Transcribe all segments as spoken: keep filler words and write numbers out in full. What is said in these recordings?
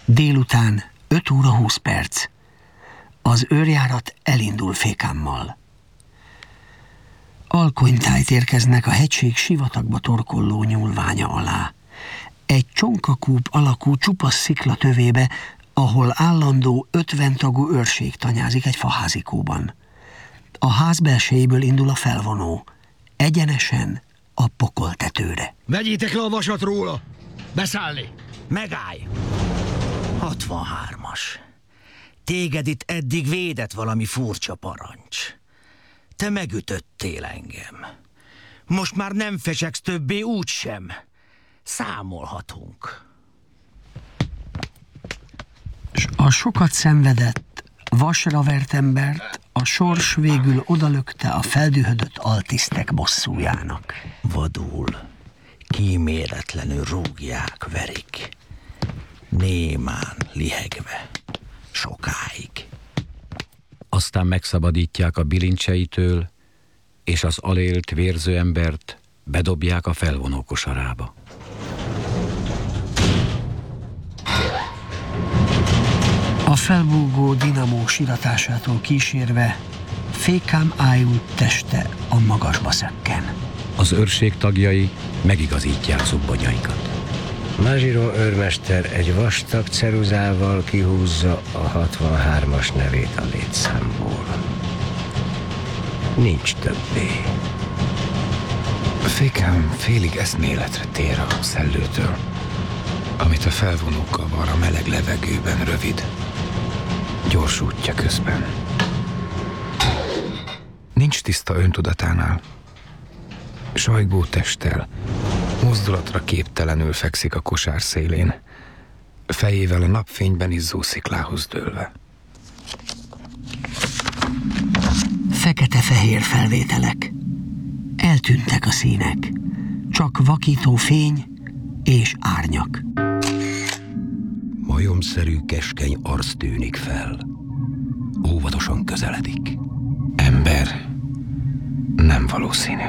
Délután öt óra húsz perc. Az őrjárat elindul Fékámmal. Alkonytájt érkeznek a hegység sivatagba torkolló nyúlványa alá. Egy csonkakúp alakú csupasz szikla tövébe, ahol állandó ötven tagú őrség tanyázik egy faházikóban. A ház belsejéből indul a felvonó, egyenesen a pokoltetőre. Vegyétek le a vasat róla! Beszállni! Megállj! hatvanhármas. Téged itt eddig védett valami furcsa parancs. Te megütöttél engem. Most már nem fecsegsz többé úgysem. Számolhatunk. S a sokat szenvedett, vasra vert embert a sors végül odalökte a feldühödött altisztek bosszújának. Vadul, kíméletlenül rúgják, verik. Némán, lihegve, sokáig. Aztán megszabadítják a bilincseitől, és az alélt, vérző embert bedobják a felvonó kosarába. A felbúgó dinamó siratásától kísérve Fékám ájult teste a magasba szökken. Az őrség tagjai megigazítják zubbonyaikat. Mazsiro őrmester egy vastag ceruzával kihúzza a hatvanhármas nevét a létszámból. Nincs többé. Fékám félig eszméletre tér a szellőtől, amit a felvonókkal var a meleg levegőben rövid, gyors útja közben. Nincs tiszta öntudatánál. Sajgó testtel, mozdulatra képtelenül fekszik a kosár szélén, fejével a napfényben izzó sziklához dőlve. Fekete-fehér felvételek. Eltűntek a színek. Csak vakító fény és árnyak. Majomszerű keskeny arc tűnik fel. Óvatosan közeledik. Ember nem valószínű.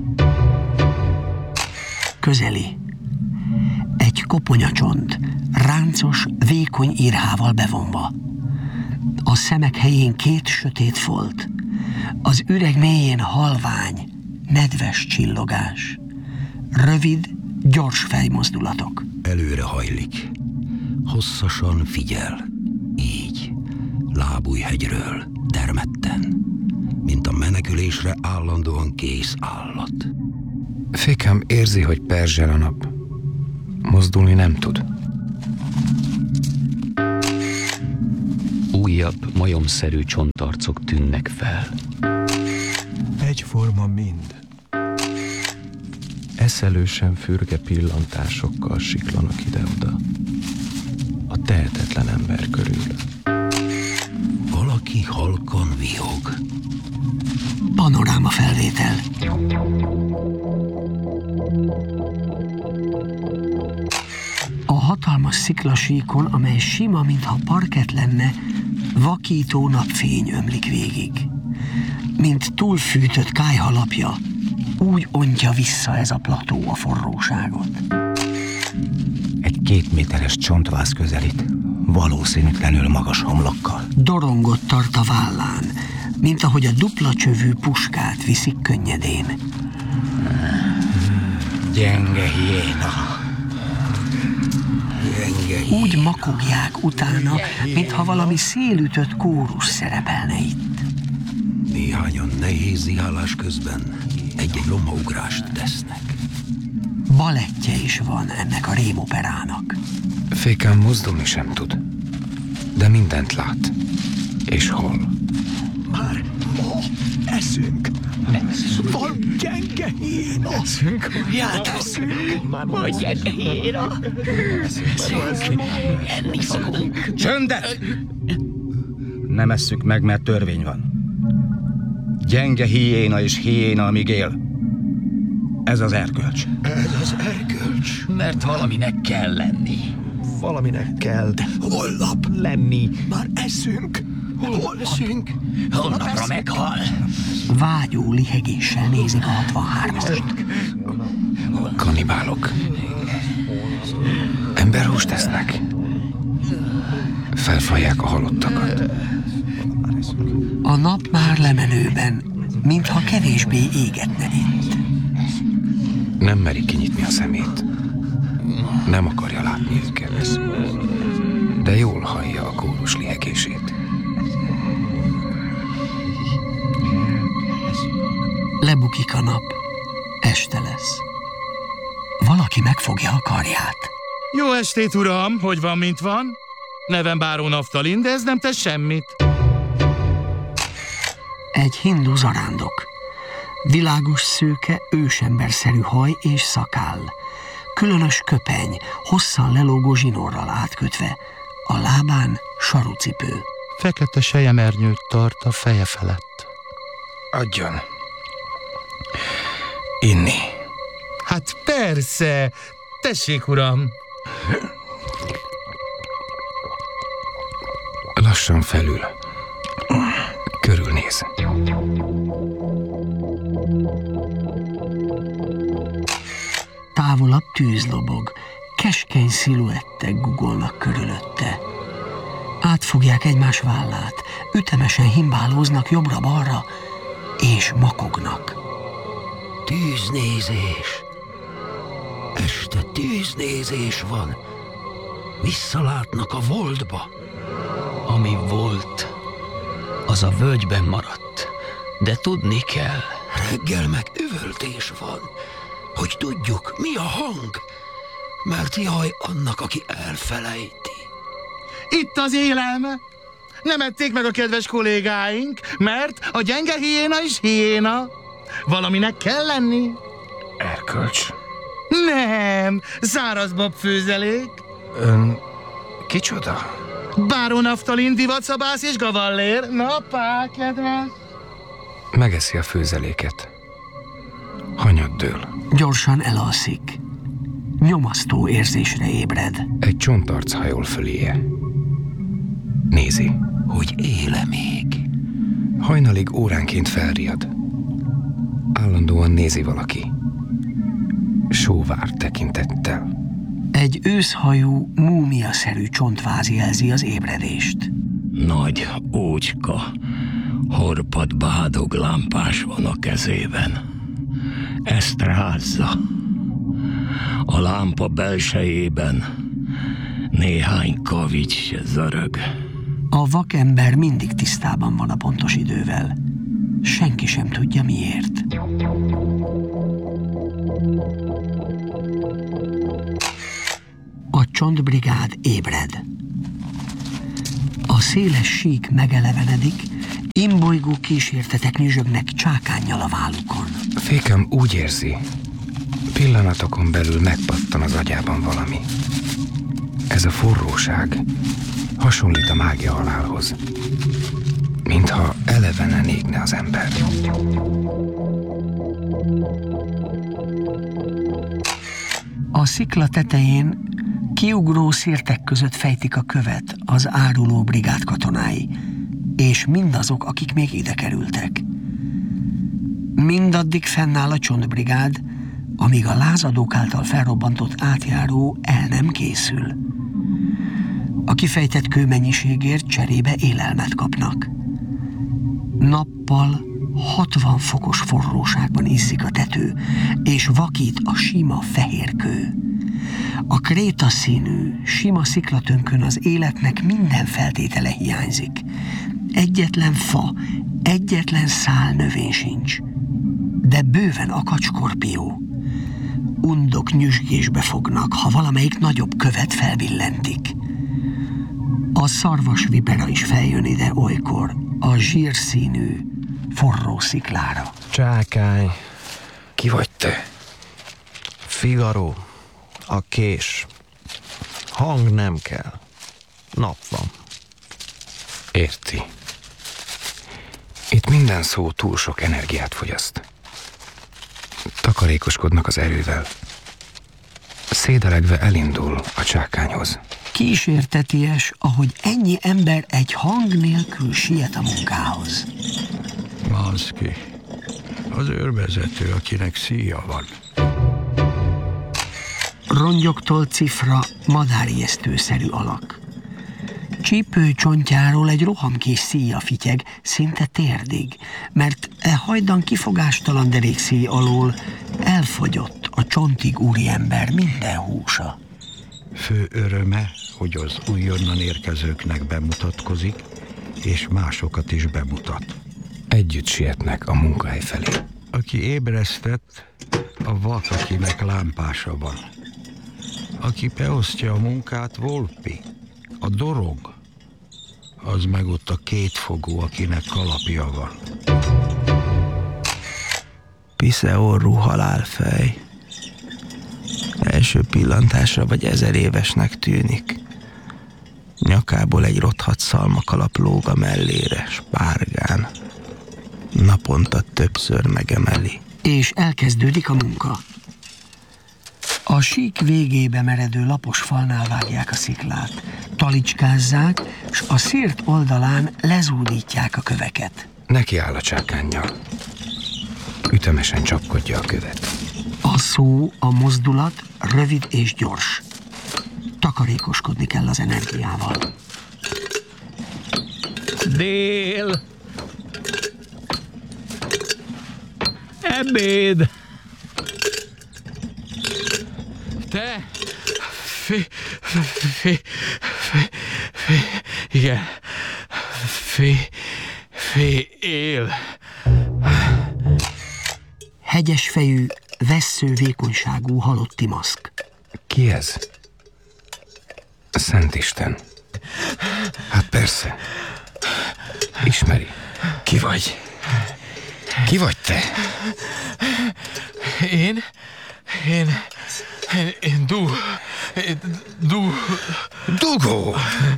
Közeli. Egy koponyacsont, ráncos, vékony írhával bevonva. A szemek helyén két sötét folt. Az üreg mélyén halvány, nedves csillogás. Rövid, gyors fejmozdulatok. Előre hajlik. Hosszasan figyel. Így. Lábújhegyről, termetten. Mint a menekülésre állandóan kész állat. Fékám érzi, hogy perzsel a nap. Mozdulni nem tud. Újabb, majomszerű csontarcok tűnnek fel. Egyforma mind. Eszelősen fürge pillantásokkal siklanak ide-oda. A tehetetlen ember körül. Valaki halkan vihog. Panoráma felvétel. A hatalmas sziklasíkon, amely sima, mintha parkett lenne, vakító napfény ömlik végig. Mint túlfűtött kályhalapja, úgy ontja vissza ez a plató a forróságot. Egy két méteres csontváz közelít, valószínűtlenül magas homlokkal. Dorongot tart a vállán, mint ahogy a dupla csövű puskát viszik könnyedén. Gyenge hiéna. Gyenge hiéna. Úgy makogják utána, mintha valami szélütött kórus szerepelne itt. Néhányan nehéz zihálás közben egy-egy lomaugrást tesznek. Balettje is van ennek a rémoperának. Fékám mozdulni sem tud, de mindent lát. És hol? Már ma eszünk. Van gyenge hiéna. Eszünk. Ját eszünk. Már van gyenge hiéna. Eszünk. Enni fogunk. Csöndet! Nem esszük meg, mert törvény van. Gyenge hiéna és hiéna, amíg él. Ez az erkölcs. Ez az erkölcs. Mert valaminek kell lenni. Valaminek kell. Holnap lenni. Már eszünk. Hol leszünk? Holnapra meghal. Vágyó lihegéssel nézik a hatvanhármast. Kanibálok. Emberhúst tesznek. Felfalják a halottakat. A nap már lemenőben, mintha kevésbé égetne itt. Nem meri kinyitni a szemét. Nem akarja látni őket. De jól hallja a kórus lihegését. Lebukik a nap. Este lesz. Valaki megfogja a karját. Jó estét, uram! Hogy van, mint van? Nevem Báró Naftalin, de ez nem tesz semmit. Egy hindu zarándok. Világos szőke, ősemberszerű haj és szakáll. Különös köpeny, hosszan lelógó zsinórral átkötve. A lábán sarucipő. Fekete selyemernyeút tart a feje felett. Adjon. Inni. Hát persze! Tessék, uram! Lassan felül. Körülnéz. Távolabb tűz lobog. Keskeny sziluettek gugolnak körülötte. Átfogják egymás vállát, ütemesen himbálóznak jobbra-balra, és makognak. Tűznézés. Este tűznézés van. Visszalátnak a voltba. Ami volt, az a völgyben maradt. De tudni kell. Reggel meg üvöltés van, hogy tudjuk, mi a hang. Mert jaj annak, aki elfelejti. Itt az élelme! Nem ették meg a kedves kollégáink, mert a gyenge hiéna is hiéna. Valaminek kell lenni. Erkölcs. Nem, szárazbab főzelék. Ön kicsoda? Báró Naftalin, divatszabász és gavallér. Na, pá, kedves. Megeszi a főzeléket. Hanyat dől. Gyorsan elalszik. Nyomasztó érzésre ébred. Egy csontarc hajol föléje. Nézi. Hogy éle még. Hajnalig óránként felriad. Állandóan nézi valaki. Sóvár tekintettel. Egy őszhajú, múmiaszerű csontváz jelzi az ébredést. Nagy ócska, horpad bádog lámpás van a kezében. Ezt rázza. A lámpa belsejében néhány kavics se zörög. A vakember mindig tisztában van a pontos idővel. Senki sem tudja miért. A csontbrigád ébred. A széles sík megelevenedik, imbolygó kísértetek nyüzsögnek csákánnyal a vállukon. Fékem úgy érzi, pillanatokon belül megpattan az agyában valami. Ez a forróság hasonlít a mágia halálhoz. Mintha elevenen égne az ember. A szikla tetején kiugró szirtek között fejtik a követ az áruló brigád katonái, és mindazok, akik még ide kerültek. Mindaddig fennáll a csontbrigád, amíg a lázadók által felrobbantott átjáró el nem készül. A kifejtett kőmennyiségért cserébe élelmet kapnak. Nappal hatvan fokos forróságban izzik a tető, és vakít a sima fehér kő. A krétaszínű, sima sziklatönkön az életnek minden feltétele hiányzik. Egyetlen fa, egyetlen szál növény sincs, de bőven akad skorpió. Undok nyüzsgésbe fognak, ha valamelyik nagyobb követ felbillentik. A szarvas vipera is feljön ide olykor, a zsírszínű, forró sziklára. Csákány. Ki vagy te? Figaro. A kés. Hang nem kell. Nap van. Érti. Itt minden szó túl sok energiát fogyaszt. Takarékoskodnak az erővel. Szédelegve elindul a csákányhoz. Kísérteties, ahogy ennyi ember egy hang nélkül siet a munkához. Manszki, az őrvezető, akinek szíja van. Rongyoktól cifra, madárijesztőszerű alak. Csípő csontjáról egy rohamkés szíja fityeg, szinte térdig, mert e hajdan kifogástalan derékszíj alól elfogyott a csontig úriember minden húsa. Fő öröme, hogy az újonnan érkezőknek bemutatkozik, és másokat is bemutat. Együtt sietnek a munkahely felé. Aki ébresztett, a vak, akinek lámpása van. Aki beosztja a munkát, Volpi, a dorog, az meg ott a kétfogú, akinek kalapja van. Piszeorrú halálfej. Első pillantásra vagy ezer évesnek tűnik. Nyakából egy rothadt szalmakalap lóg a mellére, spárgán. Naponta többször megemeli. És elkezdődik a munka. A sík végébe meredő lapos falnál vágják a sziklát, talicskázzák, s a szírt oldalán lezúdítják a köveket. Neki áll a csákánnyal. Ütemesen csapkodja a követ. A szó, a mozdulat rövid és gyors. Takarékoskodni kell az energiával. Dél! Ebéd! Te! Fi... Fi... Fi... Fi... Igen. Fi... Fi... Él. Hegyesfejű, vessző vékonyságú halotti maszk. Ki ez? Szentisten. Hát persze. Ismeri. Ki vagy? Ki vagy te? Én? Én... Én... Én du... Én du... Dugó!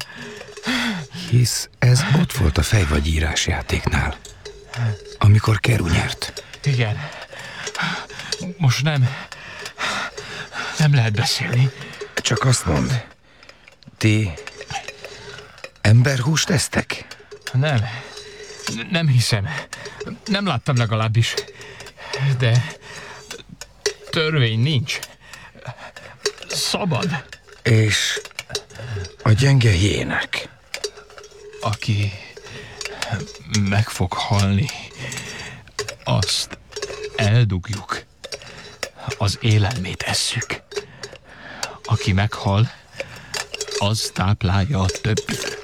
Hisz ez ott volt a fejvagyírás játéknál, amikor Keru nyert. Igen. Most nem... Nem lehet beszélni. Csak azt mondd. Ti... emberhúst esztek? Nem. Nem hiszem. Nem láttam legalábbis. De... törvény nincs. Szabad. És... a gyenge hiének? Aki... meg fog halni... azt... eldugjuk. Az élelmét esszük. Aki meghal, az táplálja a többit.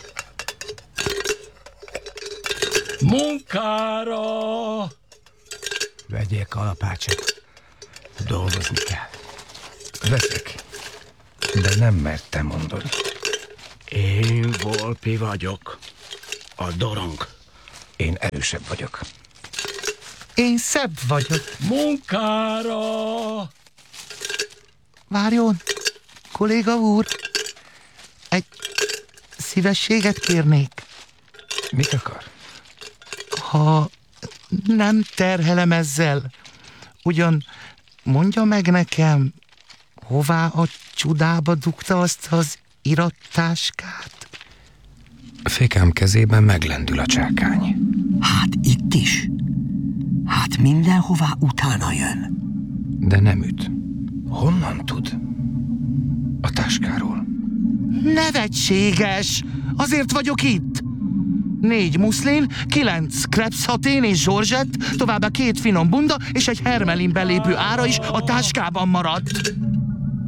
Munkára! Vegyél kalapácsot. Dolgozni kell. Veszek. De nem mertem mondani. Én Volpi vagyok. A dorong. Én erősebb vagyok. Én szebb vagyok. Munkára! Várjon, kolléga úr. Egy szívességet kérnék. Mit akar? Ha nem terhelem ezzel, ugyan mondja meg nekem, hová a csudába dugta azt az irattáskát? Fékám kezében meglendül a csákány. Hát itt is. Hát mindenhová utána jön. De nem üt. Honnan tud? A táskáról. Nevetséges! Azért vagyok itt! Négy muszlin, kilenc krepszhatén és zsorzsett, továbbá két finom bunda és egy hermelin belépő ára is a táskában maradt.